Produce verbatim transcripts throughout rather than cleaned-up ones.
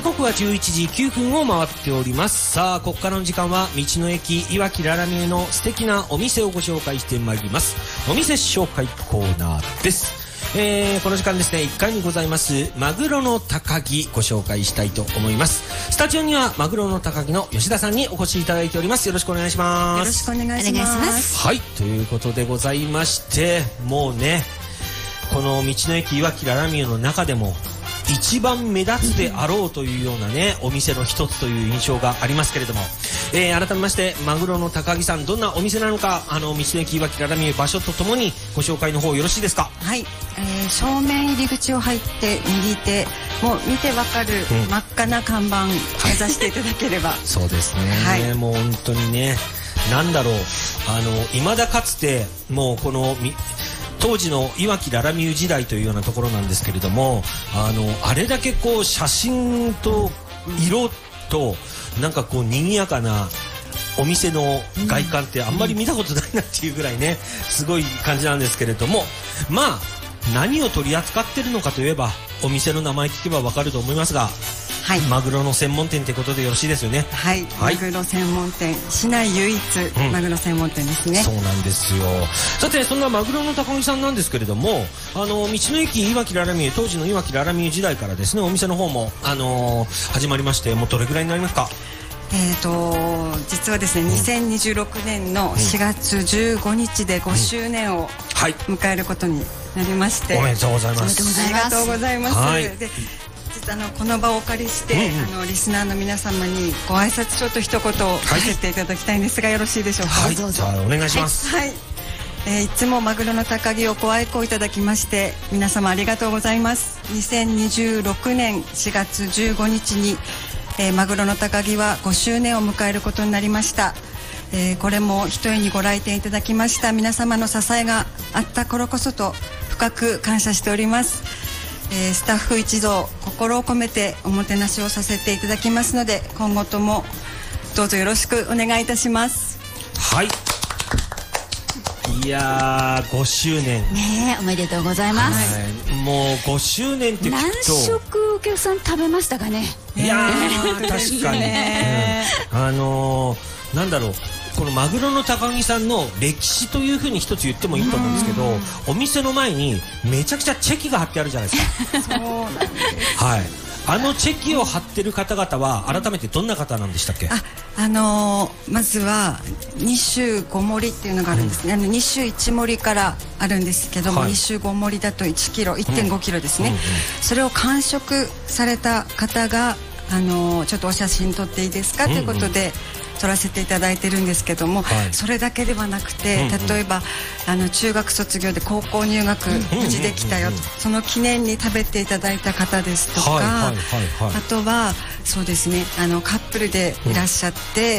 刻はじゅういちじきゅうふんを回っております。さあここからの時間は道の駅いわきららみえの素敵なお店をご紹介してまいります。お店紹介コーナーです。えー、この時間ですね、いっかいにございますマグロの高木ご紹介したいと思います。スタジオにはマグロの高木の吉田さんにお越しいただいております。よろしくお願いします。 よろしくお願いします。 はい、ということでございまして、もうねこの道の駅いわきららみえの中でも一番目立つであろうというようなねお店の一つという印象がありますけれども、えー、改めましてマグロの高木さん、どんなお店なのか、あの道の駅いわきららみえ場所とともにご紹介の方よろしいですか。 はい、えー、正面入り口を入って右手、もう見てわかる真っ赤な看板目指していただければ、 はい、そうですね、はい、もう本当にね、なんだろう、あの未だかつてもうこの当時のいわきららみゆ時代というようなところなんですけれども、あのあれだけこう写真と色となんかこう賑やかなお店の外観ってあんまり見たことないなっていうぐらいねすごい感じなんですけれども、まあ何を取り扱ってるのかといえばお店の名前聞けばわかると思いますが、はい、マグロの専門店ってことでよろしいですよね。 はい、はい、マグロ専門店、市内唯一、うん、マグロ専門店ですね。 そうなんですよ。さてそんなマグロの高木さんなんですけれども、あの道の駅いわきららみえ、当時のいわきららみえ時代からですねお店の方も、あのー、始まりまして、もうどれぐらいになりますか。 えーと実はですね、にせんにじゅうろくねんのしがつじゅうごにちでごしゅうねんを迎えることになりまして、 おめでとうございます。 ありがとうございます。 はい、 であのこの場をお借りして、うんうん、あのリスナーの皆様にご挨拶ちょっと一言させていただきたいんですが、よろしいでしょうか。 はい、どうぞお願いします。 はい、はい、えー、いつもマグロの高木をご愛顧いただきまして皆様ありがとうございます。にせんにじゅうろくねんしがつじゅうごにちに、えー、マグロの高木はごしゅうねんを迎えることになりました。えー、これもひとえにご来店いただきました皆様の支えがあった頃こそと深く感謝しております。えー、スタッフ一同心を込めておもてなしをさせていただきますので、今後ともどうぞよろしくお願いいたします。 はい、いやーごしゅうねんねえ、おめでとうございます。 はい、もうごしゅうねんって聞くと何食お客さん食べましたかね。 いやー確かに、うん、あのー、なんだろう、このマグロの高木さんの歴史というふうに一つ言ってもいいと思うんですけど、お店の前にめちゃくちゃチェキが貼ってあるじゃないですか。そうなんです。はい、あのチェキを貼ってる方々は改めてどんな方なんでしたっけ。 あ、あのー、まずはに種ご盛りっていうのがあるんですね、うん、あのに種いち盛りからあるんですけども、はい、に種ご盛りだといちキロ いってんごキロですね、うんうんうん、それを完食された方が、あのー、ちょっとお写真撮っていいですか、うんうん、ということで撮らせていただいてるんですけども、はい、それだけではなくて、うんうん、例えばあの中学卒業で高校入学無事できたよ、その記念に食べていただいた方ですとか、はいはいはいはい、あとはそうですね、あのカップルでいらっしゃって、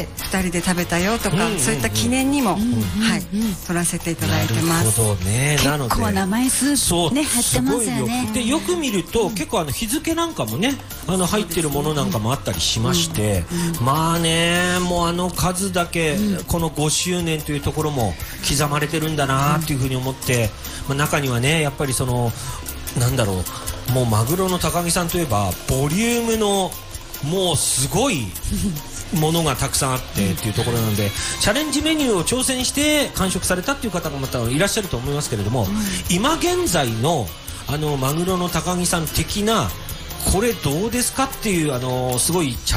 うん、ふたりで食べたよとか、うんうんうん、そういった記念にも、うんうんうん、はい、撮らせていただいてます。 なるほどね。 結構名前数ね入ってますよね。 でよく見ると、うん、結構あの日付なんかもね、あの入ってるものなんかもあったりしまして、うんうん、まあね、もうあの数だけ、うん、このごしゅうねんというところも刻まれてるんだなっていうふうに思って、まあ、中にはねやっぱりそのなんだろう、もうマグロの高木さんといえばボリュームのもうすごいものがたくさんあってっていうところなので、チャレンジメニューを挑戦して完食されたっていう方がまたいらっしゃると思いますけれども、うん、今現在のあのマグロの高木さん的なこれどうですかっていう、あのすごいチャ